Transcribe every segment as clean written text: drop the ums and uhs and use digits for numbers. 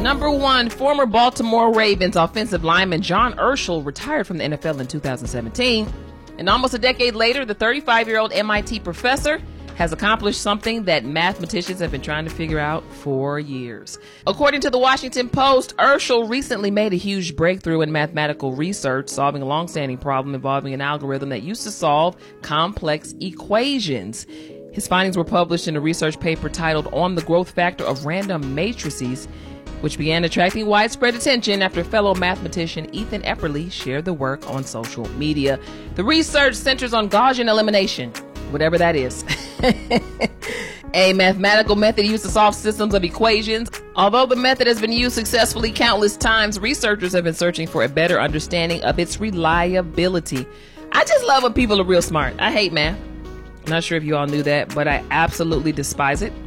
Number 1, former Baltimore Ravens offensive lineman John Urschel retired from the NFL in 2017. And almost a decade later, the 35-year-old MIT professor has accomplished something that mathematicians have been trying to figure out for years. According to the Washington Post, Urschel recently made a huge breakthrough in mathematical research, solving a long-standing problem involving an algorithm that used to solve complex equations. His findings were published in a research paper titled On the Growth Factor of Random Matrices, which began attracting widespread attention after fellow mathematician Ethan Epperly shared the work on social media. The research centers on Gaussian elimination, whatever that is. A mathematical method used to solve systems of equations. Although the method has been used successfully countless times, researchers have been searching for a better understanding of its reliability. I just love when people are real smart. I hate math. Not sure if you all knew that, but I absolutely despise it.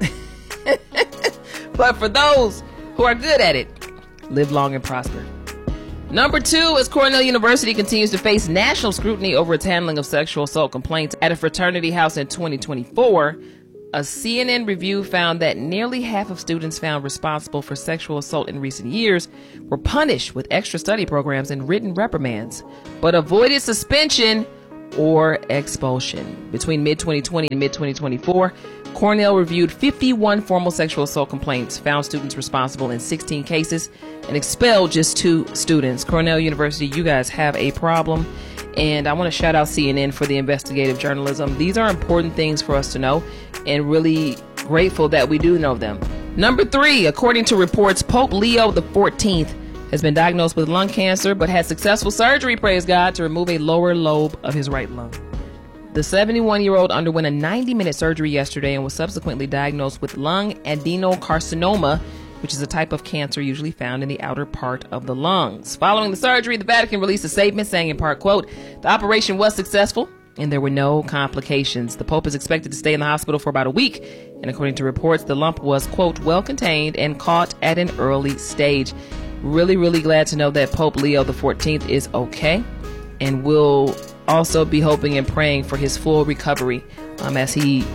But for those who are good at it, live long and prosper. Number 2, as Cornell University continues to face national scrutiny over its handling of sexual assault complaints at a fraternity house in 2024, a CNN review found that nearly half of students found responsible for sexual assault in recent years were punished with extra study programs and written reprimands, but avoided suspension or expulsion. Between mid-2020 and mid-2024, Cornell reviewed 51 formal sexual assault complaints, found students responsible in 16 cases, and expelled just 2 students. Cornell University, you guys have a problem. And I want to shout out CNN for the investigative journalism. These are important things for us to know, and really grateful that we do know them. Number 3, according to reports, Pope Leo XIV has been diagnosed with lung cancer, but had successful surgery, praise God, to remove a lower lobe of his right lung. The 71-year-old underwent a 90-minute surgery yesterday and was subsequently diagnosed with lung adenocarcinoma, which is a type of cancer usually found in the outer part of the lungs. Following the surgery, the Vatican released a statement saying in part, quote, "The operation was successful and there were no complications. The Pope is expected to stay in the hospital for about a week, and according to reports, the lump was, quote, well contained and caught at an early stage." Really, really glad to know that Pope Leo XIV is okay, and we'll also be hoping and praying for his full recovery as he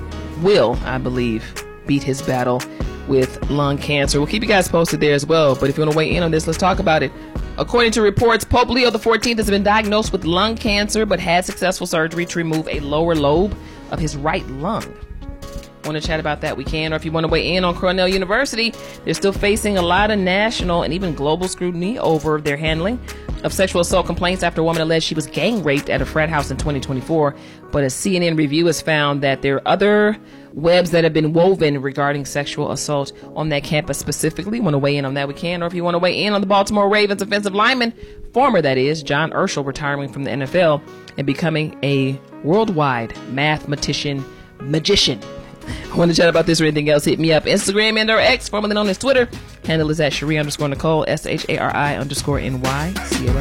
will, I believe, beat his battle with lung cancer. We'll keep you guys posted there as well, but if you want to weigh in on this, let's talk about it. According to reports, Pope Leo XIV has been diagnosed with lung cancer, but had successful surgery to remove a lower lobe of his right lung. Want to chat about that, we can. Or if you want to weigh in on Cornell University, they're still facing a lot of national and even global scrutiny over their handling of sexual assault complaints after a woman alleged she was gang raped at a frat house in 2024. But a CNN review has found that there are other webs that have been woven regarding sexual assault on that campus specifically. Want to weigh in on that, we can. Or if you want to weigh in on the Baltimore Ravens offensive lineman, former that is, John Urschel, retiring from the NFL and becoming a worldwide mathematician magician. Want to chat about this or anything else, hit me up. Instagram and or X, formerly known as Twitter. Handle is at Cherie_Nicole, SHARI_NY. See you later.